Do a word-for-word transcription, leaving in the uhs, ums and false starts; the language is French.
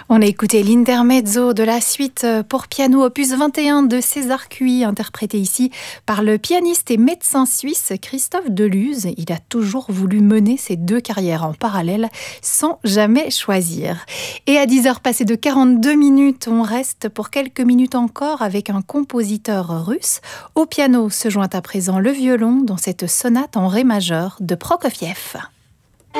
On a écouté l'intermezzo de la suite pour piano opus vingt et un de César Cui, interprété ici par le pianiste et médecin suisse Christophe Deluz. Il a toujours voulu mener ses deux carrières en parallèle sans jamais choisir. Et à dix heures passées de quarante-deux minutes, on reste pour quelques minutes encore avec un compositeur russe. Au piano se joint à présent le violon dans cette sonate en ré majeur de Prokofiev.